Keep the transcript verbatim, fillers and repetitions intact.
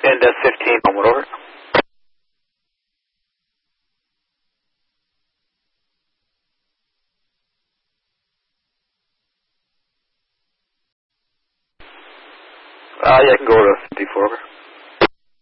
And that's fifteen, Homewood, over. Uh, yeah, I can go to fifty-four, over.